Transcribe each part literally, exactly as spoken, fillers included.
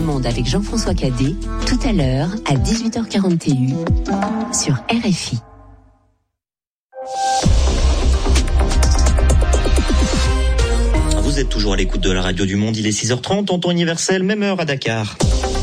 Monde avec Jean-François Cadet, tout à l'heure à dix-huit heures quarante et un sur R F I. Vous êtes toujours à l'écoute de la radio du Monde, il est six heures trente, en temps universel, même heure à Dakar.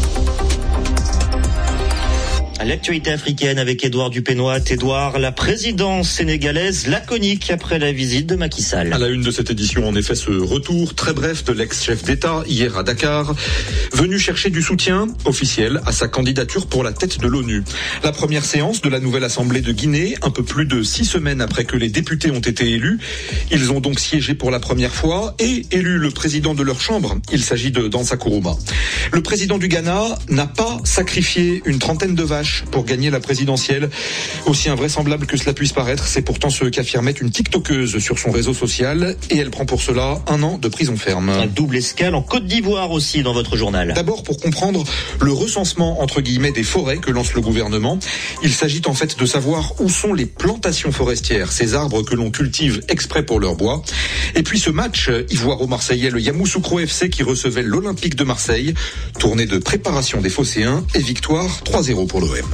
L'actualité africaine avec Édouard Dupénoit. Édouard, la présidence sénégalaise laconique après la visite de Macky Sall. À la une de cette édition, en effet, ce retour très bref de l'ex-chef d'État hier à Dakar, venu chercher du soutien officiel à sa candidature pour la tête de l'ONU. La première séance de la nouvelle Assemblée de Guinée, un peu plus de six semaines après que les députés ont été élus. Ils ont donc siégé pour la première fois et élu le président de leur chambre. Il s'agit de Dansa Kourouma. Le président du Ghana n'a pas sacrifié une trentaine de vaches pour gagner la présidentielle. Aussi invraisemblable que cela puisse paraître, c'est pourtant ce qu'affirmait une tiktokeuse sur son réseau social, et elle prend pour cela un an de prison ferme. Un double escale en Côte d'Ivoire aussi dans votre journal. D'abord pour comprendre le recensement entre guillemets des forêts que lance le gouvernement. Il s'agit en fait de savoir où sont les plantations forestières, ces arbres que l'on cultive exprès pour leur bois. Et puis ce match ivoiro-marseillais, le Yamoussoukro F C qui recevait l'Olympique de Marseille, tournée de préparation des Phocéens et victoire trois zéro pour l'O M.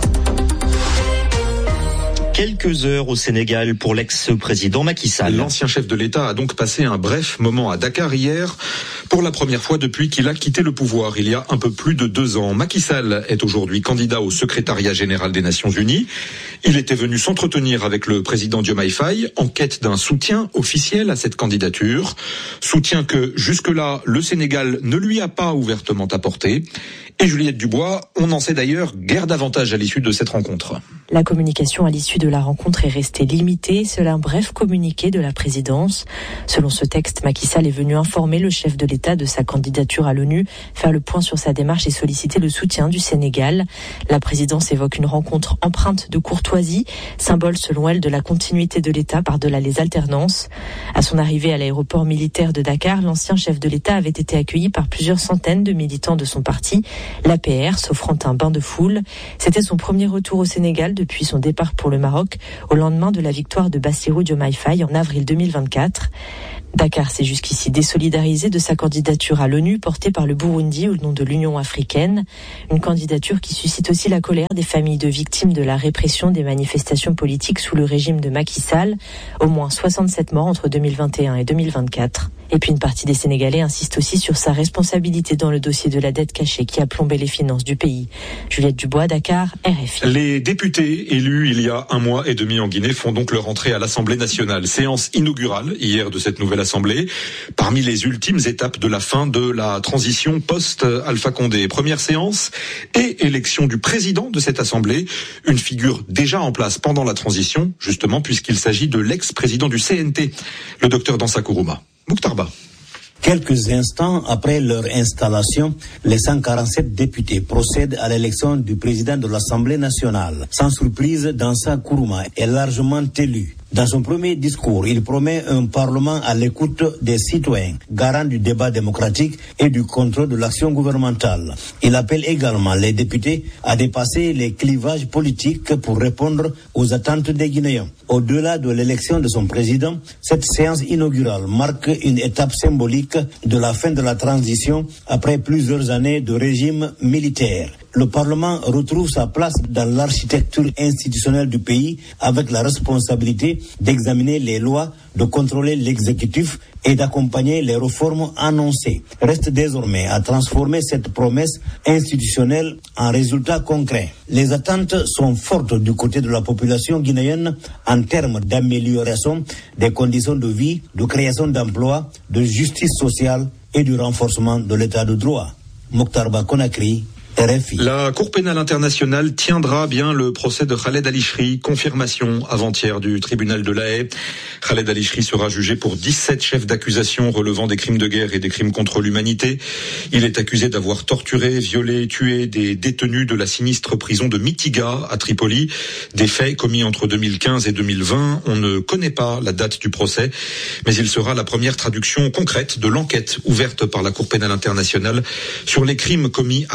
Quelques heures au Sénégal pour l'ex-président Macky Sall. L'ancien chef de l'État a donc passé un bref moment à Dakar hier, pour la première fois depuis qu'il a quitté le pouvoir il y a un peu plus de deux ans. Macky Sall est aujourd'hui candidat au secrétariat général des Nations Unies. Il était venu s'entretenir avec le président Diomaye Faye en quête d'un soutien officiel à cette candidature. Soutien que jusque-là, le Sénégal ne lui a pas ouvertement apporté. Et Juliette Dubois, on en sait d'ailleurs guère davantage à l'issue de cette rencontre. La communication à l'issue de la rencontre est restée limitée, seul un bref communiqué de la présidence. Selon ce texte, Macky Sall est venu informer le chef de l'État de sa candidature à l'ONU, faire le point sur sa démarche et solliciter le soutien du Sénégal. La présidence évoque une rencontre empreinte de courtoisie, symbole selon elle de la continuité de l'État par-delà les alternances. À son arrivée à l'aéroport militaire de Dakar, l'ancien chef de l'État avait été accueilli par plusieurs centaines de militants de son parti, l'A P R, s'offrant un bain de foule. C'était son premier retour au Sénégal depuis son départ pour le Maroc, au lendemain de la victoire de Bassirou Diomaye Faye en avril deux mille vingt-quatre. Dakar s'est jusqu'ici désolidarisé de sa candidature à l'ONU portée par le Burundi au nom de l'Union africaine. Une candidature qui suscite aussi la colère des familles de victimes de la répression des manifestations politiques sous le régime de Macky Sall. Au moins soixante-sept morts entre deux mille vingt et un et deux mille vingt-quatre. Et puis une partie des Sénégalais insiste aussi sur sa responsabilité dans le dossier de la dette cachée qui a plombé les finances du pays. Juliette Dubois, Dakar, R F I. Les députés élus il y a un mois et demi en Guinée font donc leur entrée à l'Assemblée nationale. Séance inaugurale hier de cette nouvelle Assemblée, parmi les ultimes étapes de la fin de la transition post-Alpha Condé. Première séance et élection du président de cette Assemblée, une figure déjà en place pendant la transition, justement puisqu'il s'agit de l'ex-président du C N T, le docteur Dansa Kourouma. Mouktarba. Quelques instants après leur installation, les cent quarante-sept députés procèdent à l'élection du président de l'Assemblée nationale. Sans surprise, Dansa Kourouma est largement élu. Dans son premier discours, il promet un parlement à l'écoute des citoyens, garant du débat démocratique et du contrôle de l'action gouvernementale. Il appelle également les députés à dépasser les clivages politiques pour répondre aux attentes des Guinéens. Au-delà de l'élection de son président, cette séance inaugurale marque une étape symbolique de la fin de la transition après plusieurs années de régime militaire. Le Parlement retrouve sa place dans l'architecture institutionnelle du pays avec la responsabilité d'examiner les lois, de contrôler l'exécutif et d'accompagner les réformes annoncées. Reste désormais à transformer cette promesse institutionnelle en résultats concrets. Les attentes sont fortes du côté de la population guinéenne en termes d'amélioration des conditions de vie, de création d'emplois, de justice sociale et du renforcement de l'état de droit. Mokhtar Conakry, R F I. La Cour pénale internationale tiendra bien le procès de Khaled Al-Ishri, confirmation avant-hier du tribunal de La Haye. Khaled Al-Ishri sera jugé pour dix-sept chefs d'accusation relevant des crimes de guerre et des crimes contre l'humanité. Il est accusé d'avoir torturé, violé, tué des détenus de la sinistre prison de Mitiga à Tripoli. Des faits commis entre deux mille quinze et deux mille vingt. On ne connaît pas la date du procès, mais il sera la première traduction concrète de l'enquête ouverte par la Cour pénale internationale sur les crimes commis après le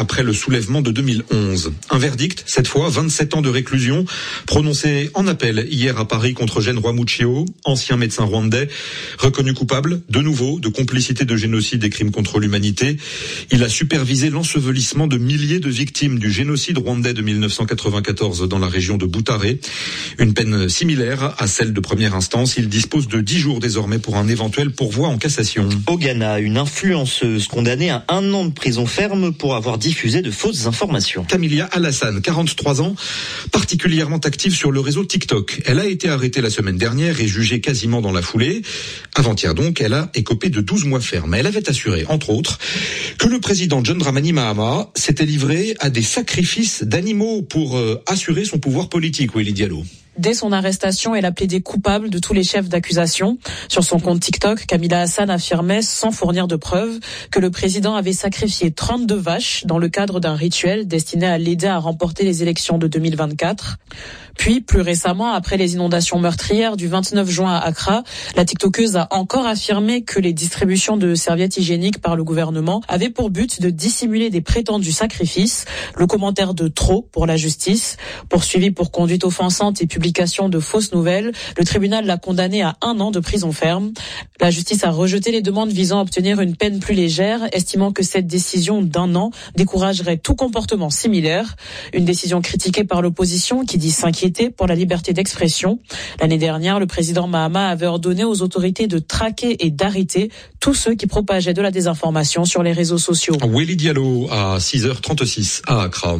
soulèvements de deux mille onze. Un verdict, cette fois, vingt-sept ans de réclusion, prononcé en appel hier à Paris contre Gen Rwamuchio, ancien médecin rwandais, reconnu coupable, de nouveau, de complicité de génocide et crimes contre l'humanité. Il a supervisé l'ensevelissement de milliers de victimes du génocide rwandais de mille neuf cent quatre-vingt-quatorze dans la région de Butare. Une peine similaire à celle de première instance. Il dispose de dix jours désormais pour un éventuel pourvoi en cassation. Au Ghana, une influenceuse condamnée à un an de prison ferme pour avoir diffusé de fausses informations. Kamilia Alassane, quarante-trois ans, particulièrement active sur le réseau TikTok. Elle a été arrêtée la semaine dernière et jugée quasiment dans la foulée. Avant-hier donc, elle a écopé de douze mois ferme. Elle avait assuré, entre autres, que le président John Dramani Mahama s'était livré à des sacrifices d'animaux pour euh, assurer son pouvoir politique. Willy Diallo. Dès son arrestation, elle a plaidé coupable de tous les chefs d'accusation. Sur son compte TikTok, Kamila Hassan affirmait, sans fournir de preuves, que le président avait sacrifié trente-deux vaches dans le cadre d'un rituel destiné à l'aider à remporter les élections de deux mille vingt-quatre. Puis, plus récemment, après les inondations meurtrières du vingt-neuf juin à Accra, la TikTokeuse a encore affirmé que les distributions de serviettes hygiéniques par le gouvernement avaient pour but de dissimuler des prétendus sacrifices. Le commentaire de trop pour la justice. Poursuivi pour conduite offensante et publication de fausses nouvelles, le tribunal l'a condamnée à un an de prison ferme. La justice a rejeté les demandes visant à obtenir une peine plus légère, estimant que cette décision d'un an découragerait tout comportement similaire. Une décision critiquée par l'opposition qui dit s'inquiéter pour la liberté d'expression. L'année dernière, le président Mahama avait ordonné aux autorités de traquer et d'arrêter tous ceux qui propageaient de la désinformation sur les réseaux sociaux. Willy Diallo à six heures trente-six à Accra.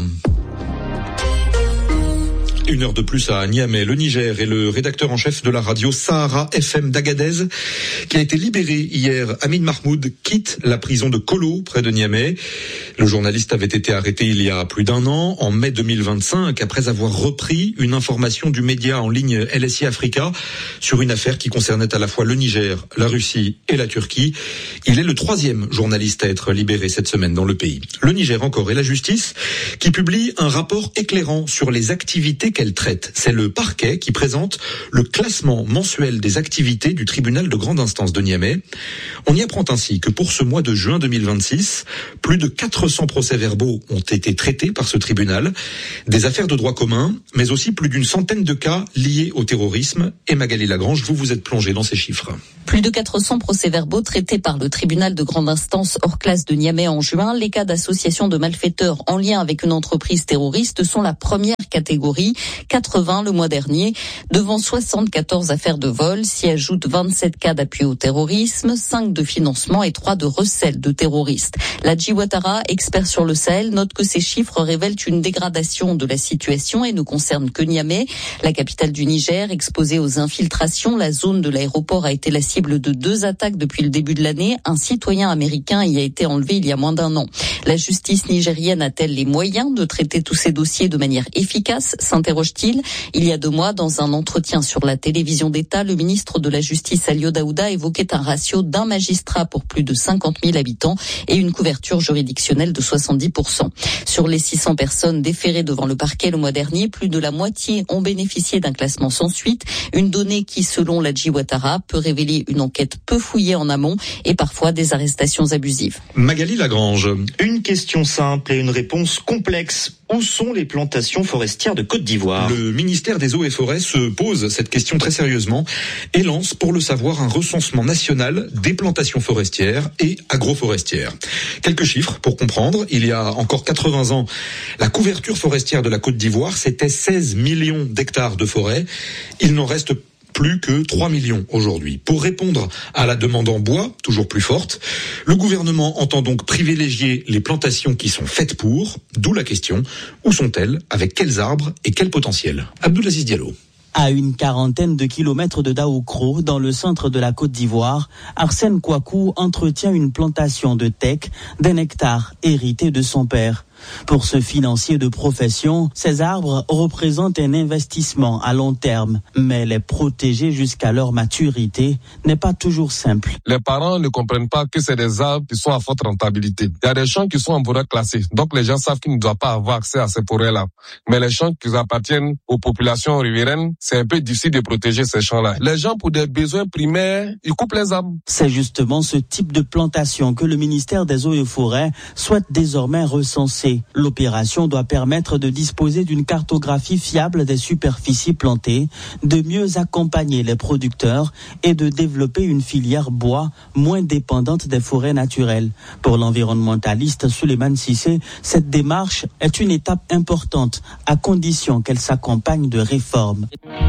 Une heure de plus à Niamey, le Niger, et le rédacteur en chef de la radio Sahara F M d'Agadez, qui a été libéré hier. Amin Mahmoud quitte la prison de Kolo, près de Niamey. Le journaliste avait été arrêté il y a plus d'un an, en mai deux mille vingt-cinq, après avoir repris une information du média en ligne L S I Africa sur une affaire qui concernait à la fois le Niger, la Russie et la Turquie. Il est le troisième journaliste à être libéré cette semaine dans le pays. Le Niger encore, et la justice qui publie un rapport éclairant sur les activités qu'elle traite. C'est le parquet qui présente le classement mensuel des activités du tribunal de grande instance de Niamey. On y apprend ainsi que pour ce mois de juin deux mille vingt-six, plus de quatre cents procès-verbaux ont été traités par ce tribunal, des affaires de droit commun, mais aussi plus d'une centaine de cas liés au terrorisme. Et Magali Lagrange, vous vous êtes plongée dans ces chiffres. Plus de quatre cents procès-verbaux traités par le tribunal de grande instance hors classe de Niamey en juin. Les cas d'association de malfaiteurs en lien avec une entreprise terroriste sont la première catégorie. quatre-vingts le mois dernier, devant soixante-quatorze affaires de vol, s'y ajoutent vingt-sept cas d'appui au terrorisme, cinq de financement et trois de recel de terroristes. Ladji Ouattara, expert sur le Sahel, note que ces chiffres révèlent une dégradation de la situation et ne concernent que Niamey, la capitale du Niger, exposée aux infiltrations. La zone de l'aéroport a été la cible de deux attaques depuis le début de l'année. Un citoyen américain y a été enlevé il y a moins d'un an. La justice nigérienne a-t-elle les moyens de traiter tous ces dossiers de manière efficace, s'interroge-t-il. Il y a deux mois, dans un entretien sur la télévision d'État, le ministre de la Justice, Alio Daouda, évoquait un ratio d'un magistrat pour plus de cinquante mille habitants et une couverture juridictionnelle de soixante-dix pour cent. Sur les six cents personnes déférées devant le parquet le mois dernier, plus de la moitié ont bénéficié d'un classement sans suite, une donnée qui, selon Ladji Ouattara, peut révéler une enquête peu fouillée en amont et parfois des arrestations abusives. Magali Lagrange. Une question simple et une réponse complexe. Où sont les plantations forestières de Côte d'Ivoire ? Le ministère des Eaux et Forêts se pose cette question très sérieusement et lance, pour le savoir, un recensement national des plantations forestières et agroforestières. Quelques chiffres pour comprendre. Il y a encore quatre-vingts ans, la couverture forestière de la Côte d'Ivoire, c'était seize millions d'hectares de forêt. Il n'en reste plus que trois millions aujourd'hui. Pour répondre à la demande en bois, toujours plus forte, le gouvernement entend donc privilégier les plantations qui sont faites pour, d'où la question, où sont-elles, avec quels arbres et quel potentiel ? Abdoulaziz Diallo. À une quarantaine de kilomètres de Daoukro, dans le centre de la Côte d'Ivoire, Arsène Kouakou entretient une plantation de teck d'un hectare hérité de son père. Pour ce financier de profession, ces arbres représentent un investissement à long terme, mais les protéger jusqu'à leur maturité n'est pas toujours simple. Les parents ne comprennent pas que c'est des arbres qui sont à forte rentabilité. Il y a des champs qui sont en forêt classée, donc les gens savent qu'ils ne doivent pas avoir accès à ces forêts-là. Mais les champs qui appartiennent aux populations riveraines, c'est un peu difficile de protéger ces champs-là. Les gens, pour des besoins primaires, ils coupent les arbres. C'est justement ce type de plantation que le ministère des Eaux et Forêts souhaite désormais recenser fixé. L'opération doit permettre de disposer d'une cartographie fiable des superficies plantées, de mieux accompagner les producteurs et de développer une filière bois moins dépendante des forêts naturelles. Pour l'environnementaliste Souleymane Cissé, cette démarche est une étape importante à condition qu'elle s'accompagne de réformes.